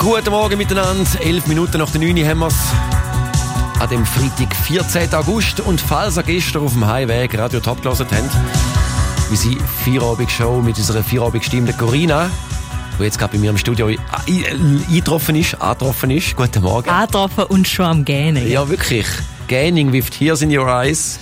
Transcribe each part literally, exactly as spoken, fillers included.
Guten Morgen miteinander. Elf Minuten nach der neun haben wir es. An dem Freitag, vierzehnten August. Und falls ihr gestern auf dem Heimweg Radio Top gehört habt, wie sie Feierabend-Show mit unserer Feierabend-Stimme Corinna, die jetzt gerade bei mir im Studio eingetroffen ist, angetroffen ist. Guten Morgen. Angetroffen und schon am Gähnen. Ja, wirklich. Gähning with tears in your eyes.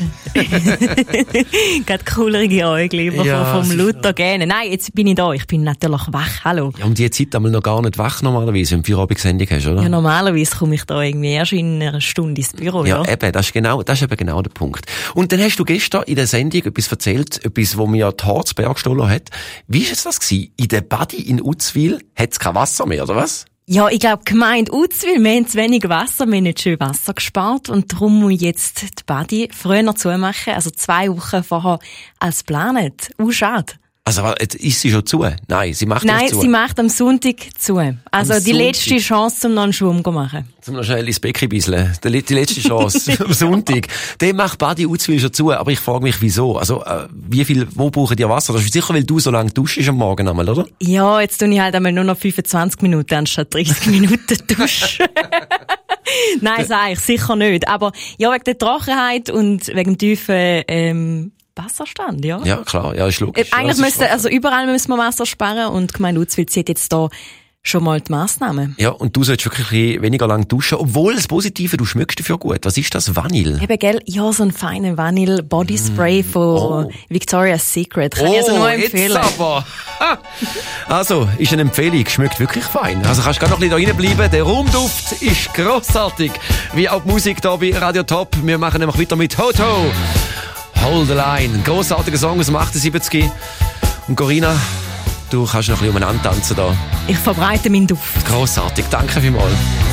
Gerade coolere Augen ja, vom Luther gähnen. Nein, jetzt bin ich da. Ich bin natürlich wach. Hallo. Ja, um die Zeit einmal noch gar nicht wach normalerweise, wenn du Feierabend-Sendung hast, oder? Ja, normalerweise komme ich da irgendwie erst in einer Stunde ins Büro. Ja, ja? eben, das ist genau, das ist eben genau der Punkt. Und dann hast du gestern in der Sendung etwas erzählt, etwas, wo mir die Harzberg gestohlen hat. Wie war das gewesen? In der Badi in Uzwil hat es kein Wasser mehr, oder was? Ja, ich glaube, gemeint Uzwil, wir haben zu wenig Wasser, wir haben nicht schön Wasser gespart und darum muss jetzt die Badi früher zumachen, also zwei Wochen vorher als geplant. Uh, schade. Also, ist sie schon zu? Nein, sie macht Nein, nicht zu. Nein, sie macht am Sonntag zu. Also am die Sonntag. letzte Chance, um noch einen Schwung zu machen. Zum noch schnell ins Becken bisseln. Die, die letzte Chance am Sonntag. Dem macht Badi Uzwil schon zu, aber ich frage mich, wieso? Also, äh, wie viel, wo brauchen die Wasser? Das ist sicher, weil du so lange duschst am Morgen einmal, oder? Ja, jetzt tue ich halt einmal nur noch fünfundzwanzig Minuten anstatt dreißig Minuten duschen. Nein, sage ich sicher nicht. Aber ja, wegen der Trockenheit und wegen dem tiefen, ähm, Wasserstand, ja. Ja, klar, ja, ist logisch. Äh, eigentlich ja, müssen, also überall müssen wir Wasser sparen und die Gemeinde Uzwil zieht jetzt da schon mal die Massnahmen. Ja, und du sollst wirklich weniger lang duschen, obwohl das Positive, du schmeckst dafür gut. Was ist das? Vanille? Eben, gell? Ja, so ein feiner Vanille Body Spray von Oh. Victoria's Secret. Kann oh, ich also nur empfehlen. Jetzt aber. Ha. Also, ist eine Empfehlung. Schmeckt wirklich fein. Also kannst du gerade noch ein bisschen da reinbleiben. Der Raumduft ist grossartig. Wie auch die Musik hier bei Radio Top. Wir machen nämlich weiter mit Toto. Hold the Line. Ein grossartiger Song aus dem achtundsiebzig. Und Corinna, du kannst noch ein bisschen umeinander tanzen da. Ich verbreite meinen Duft. Grossartig. Danke vielmals.